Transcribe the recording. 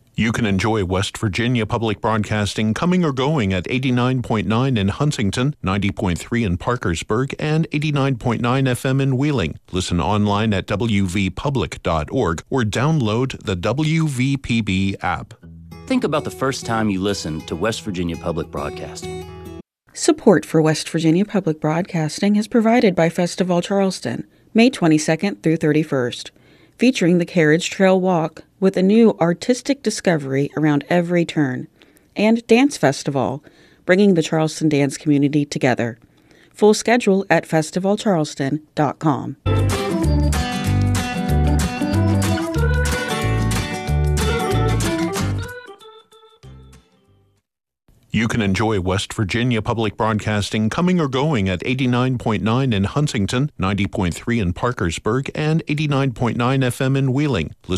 You can enjoy West Virginia Public Broadcasting coming or going at 89.9 in Huntington, 90.3 in Parkersburg, and 89.9 FM in Wheeling. Listen online at wvpublic.org or download the WVPB app. Think about the first time you listened to West Virginia Public Broadcasting. Support for West Virginia Public Broadcasting is provided by Festival Charleston, May 22nd through 31st, featuring the Carriage Trail Walk with a new artistic discovery around every turn, and Dance Festival, bringing the Charleston dance community together. Full schedule at festivalcharleston.com. You can enjoy West Virginia Public Broadcasting coming or going at 89.9 in Huntington, 90.3 in Parkersburg, and 89.9 FM in Wheeling. Listen